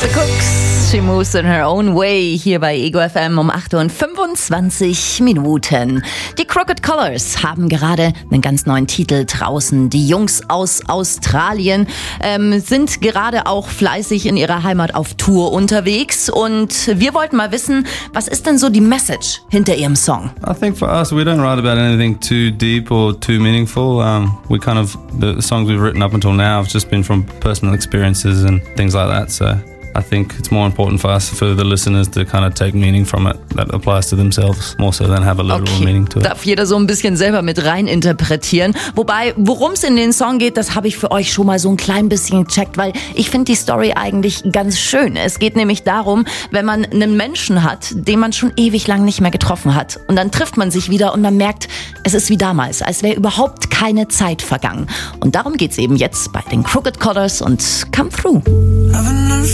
The Cooks, She Moves in Her Own Way, hier bei Ego FM um 8:25 Minuten. Die Crooked Colours haben gerade einen ganz neuen Titel draußen. Die Jungs aus Australien sind gerade auch fleißig in ihrer Heimat auf Tour unterwegs. Und wir wollten mal wissen, was ist denn so die Message hinter ihrem Song? I think for us, we don't write about anything too deep or too meaningful. The songs we've written up until now have just been from personal experiences and things like that. So I think it's more important for us, for the listeners, to kind of take meaning from it that applies to themselves, more so than have a literal meaning to it. Darf jeder so ein bisschen selber mit rein interpretieren. Wobei, worum es in den Song geht, das habe ich für euch schon mal so ein klein bisschen gecheckt, weil ich finde die Story eigentlich ganz schön. Es geht nämlich darum, wenn man einen Menschen hat, den man schon ewig lang nicht mehr getroffen hat. Und dann trifft man sich wieder und man merkt, es ist wie damals, als wäre überhaupt keine Zeit vergangen. Und darum geht's eben jetzt bei den Crooked Colours und Come Through.